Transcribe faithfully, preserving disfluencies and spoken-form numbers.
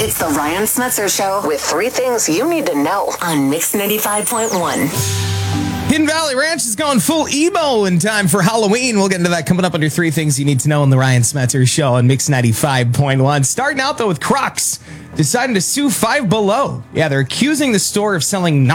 It's the Ryan Smetzer Show with three things you need to know on Mix ninety-five point one. Hidden Valley Ranch is going full emo in time for Halloween. We'll get into that coming up under three things you need to know on the Ryan Smetzer Show on Mix ninety-five point one. Starting out, though, with Crocs deciding to sue Five Below. Yeah, they're accusing the store of selling